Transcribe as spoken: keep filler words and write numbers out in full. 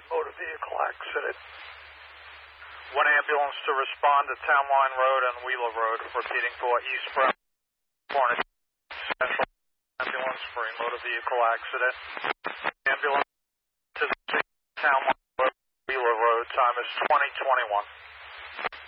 motor vehicle accident. One ambulance to respond to Town Line Road and Wheeler Road, repeating for East Brown Corner Central ambulance for a motor vehicle accident. Ambulance to the Town Line Road, Wheeler Road, time is twenty twenty-one.